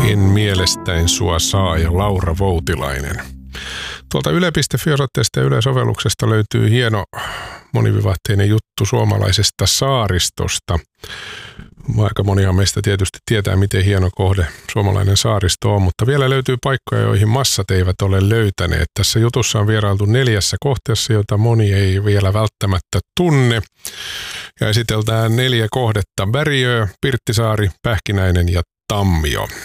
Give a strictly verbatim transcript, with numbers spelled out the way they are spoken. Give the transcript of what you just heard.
En mielestäin sua saa ja Laura Voutilainen. Tuolta yle piste fi-osoitteesta ja Yle-sovelluksesta löytyy hieno monivivahteinen juttu suomalaisesta saaristosta. Aika monihan meistä tietysti tietää, miten hieno kohde suomalainen saaristo on, mutta vielä löytyy paikkoja, joihin massat eivät ole löytäneet. Tässä jutussa on vierailtu neljässä kohteessa, jota moni ei vielä välttämättä tunne. Ja esiteltään neljä kohdetta: Bergö, Pirttisaari, Pähkinäinen ja Tammio.